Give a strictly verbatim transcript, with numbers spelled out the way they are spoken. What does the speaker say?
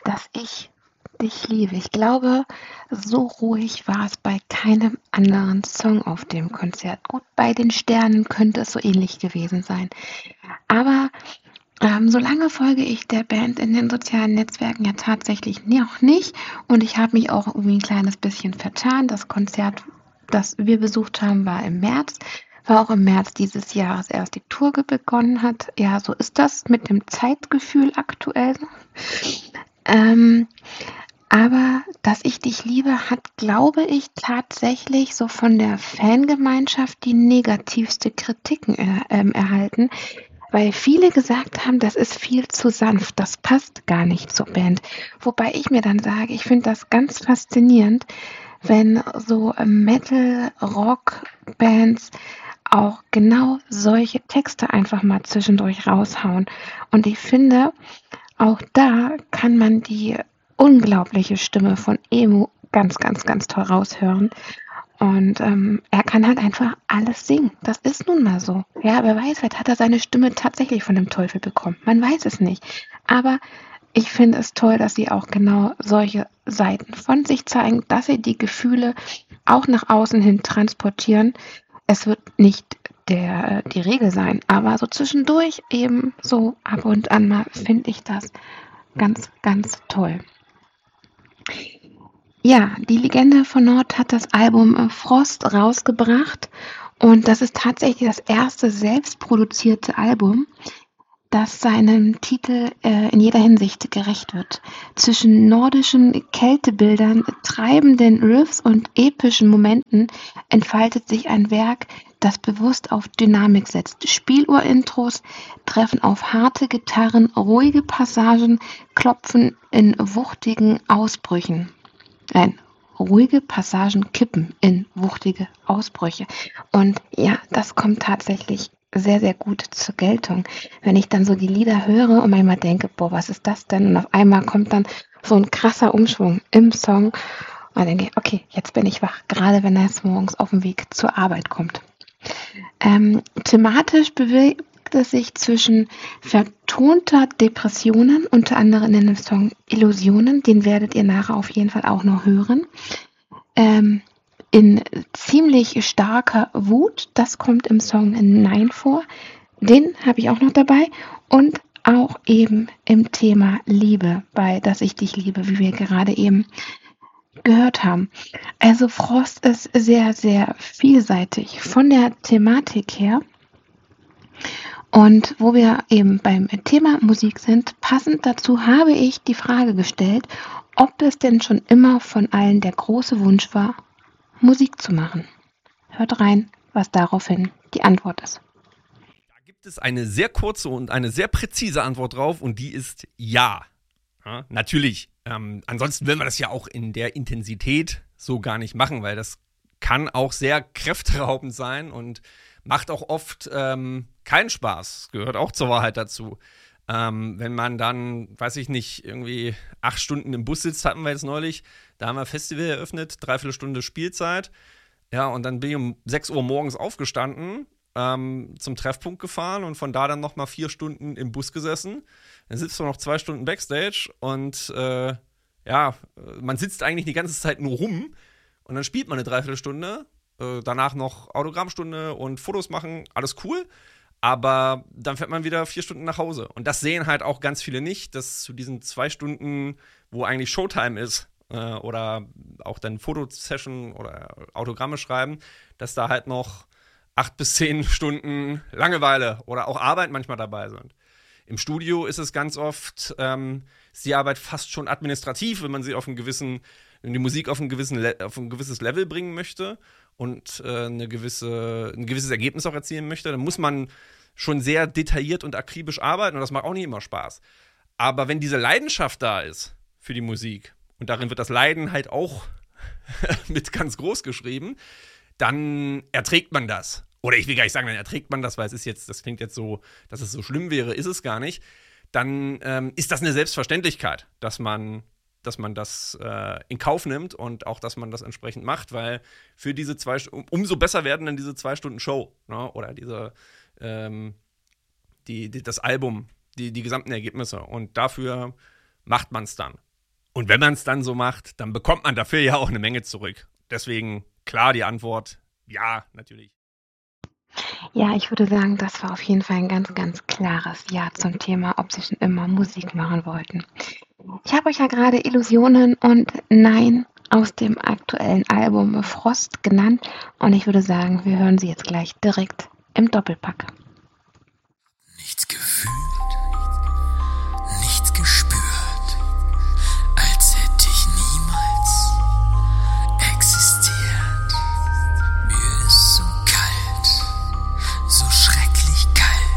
dass ich dich liebe. Ich glaube, so ruhig war es bei keinem anderen Song auf dem Konzert. Gut, bei den Sternen könnte es so ähnlich gewesen sein. Aber ähm, so lange folge ich der Band in den sozialen Netzwerken ja tatsächlich noch nicht. Und ich habe mich auch irgendwie ein kleines bisschen vertan. Das Konzert, das wir besucht haben, war im März. War auch im März dieses Jahres erst die Tour ge- begonnen hat. Ja, so ist das mit dem Zeitgefühl aktuell. Ähm, aber dass ich dich liebe, hat, glaube ich, tatsächlich so von der Fangemeinschaft die negativste Kritiken er, ähm, erhalten, weil viele gesagt haben, das ist viel zu sanft, das passt gar nicht zur Band. Wobei ich mir dann sage, ich finde das ganz faszinierend, wenn so Metal-Rock-Bands auch genau solche Texte einfach mal zwischendurch raushauen. Und ich finde, auch da kann man die unglaubliche Stimme von Emu ganz, ganz, ganz toll raushören. Und ähm, er kann halt einfach alles singen. Das ist nun mal so. Ja, wer weiß, vielleicht hat er seine Stimme tatsächlich von dem Teufel bekommen. Man weiß es nicht. Aber ich finde es toll, dass sie auch genau solche Seiten von sich zeigen, dass sie die Gefühle auch nach außen hin transportieren. Es wird nicht der, die Regel sein, aber so zwischendurch eben so ab und an mal finde ich das ganz, ganz toll. Ja, die Legende von Nord hat das Album äh, Frost rausgebracht und das ist tatsächlich das erste selbstproduzierte Album, das seinem Titel äh, in jeder Hinsicht gerecht wird. Zwischen nordischen Kältebildern, treibenden Riffs und epischen Momenten entfaltet sich ein Werk, das bewusst auf Dynamik setzt. Spieluhrintros treffen auf harte Gitarren, ruhige Passagen klopfen in wuchtigen Ausbrüchen. Nein, ruhige Passagen kippen in wuchtige Ausbrüche. Und ja, das kommt tatsächlich sehr, sehr gut zur Geltung. Wenn ich dann so die Lieder höre und manchmal denke, boah, was ist das denn? Und auf einmal kommt dann so ein krasser Umschwung im Song. Und dann denke ich, okay, jetzt bin ich wach, gerade wenn er jetzt morgens auf dem Weg zur Arbeit kommt. Ähm, thematisch bewegt es sich zwischen vertonter Depressionen, unter anderem in dem Song Illusionen, den werdet ihr nachher auf jeden Fall auch noch hören, ähm, in ziemlich starker Wut, das kommt im Song Nein vor, den habe ich auch noch dabei und auch eben im Thema Liebe, bei Dass ich dich liebe, wie wir gerade eben gehört haben. Also Frost ist sehr, sehr vielseitig von der Thematik her. Und wo wir eben beim Thema Musik sind, passend dazu habe ich die Frage gestellt, ob es denn schon immer von allen der große Wunsch war, Musik zu machen. Hört rein, was daraufhin die Antwort ist. Da gibt es eine sehr kurze und eine sehr präzise Antwort drauf und die ist ja. Ja, natürlich. Ähm, ansonsten will man das ja auch in der Intensität so gar nicht machen, weil das kann auch sehr kräfteraubend sein und macht auch oft ähm, keinen Spaß. Gehört auch zur Wahrheit dazu. Ähm, wenn man dann, weiß ich nicht, irgendwie acht Stunden im Bus sitzt, hatten wir jetzt neulich, da haben wir Festival eröffnet, dreiviertel Stunde Spielzeit. Ja, und dann bin ich um sechs Uhr morgens aufgestanden, ähm, zum Treffpunkt gefahren und von da dann noch mal vier Stunden im Bus gesessen. Dann sitzt du noch zwei Stunden Backstage und äh, ja, man sitzt eigentlich die ganze Zeit nur rum und dann spielt man eine Dreiviertelstunde, äh, danach noch Autogrammstunde und Fotos machen, alles cool. Aber dann fährt man wieder vier Stunden nach Hause. Und das sehen halt auch ganz viele nicht, dass zu diesen zwei Stunden, wo eigentlich Showtime ist, äh, oder auch dann Fotosession oder Autogramme schreiben, dass da halt noch acht bis zehn Stunden Langeweile oder auch Arbeit manchmal dabei sind. Im Studio ist es ganz oft, ähm, ist die Arbeit fast schon administrativ, wenn man sie auf einen gewissen, wenn die Musik auf, einen gewissen Le- auf ein gewisses Level bringen möchte und äh, eine gewisse, ein gewisses Ergebnis auch erzielen möchte, dann muss man schon sehr detailliert und akribisch arbeiten und das macht auch nicht immer Spaß. Aber wenn diese Leidenschaft da ist für die Musik und darin wird das Leiden halt auch mit ganz groß geschrieben, dann erträgt man das. Oder ich will gar nicht sagen, dann erträgt man das, weil es ist jetzt, das klingt jetzt so, dass es so schlimm wäre, ist es gar nicht. Dann ähm, ist das eine Selbstverständlichkeit, dass man, dass man das äh, in Kauf nimmt und auch, dass man das entsprechend macht, weil für diese zwei, um, umso besser werden dann diese zwei Stunden Show, ne? Oder diese, ähm, die, die, das Album, die, die gesamten Ergebnisse. Und dafür macht man es dann. Und wenn man es dann so macht, dann bekommt man dafür ja auch eine Menge zurück. Deswegen klar die Antwort, ja, natürlich. Ja, ich würde sagen, das war auf jeden Fall ein ganz, ganz klares Ja zum Thema, ob Sie schon immer Musik machen wollten. Ich habe euch ja gerade Illusionen und Nein aus dem aktuellen Album Frost genannt und ich würde sagen, wir hören sie jetzt gleich direkt im Doppelpack.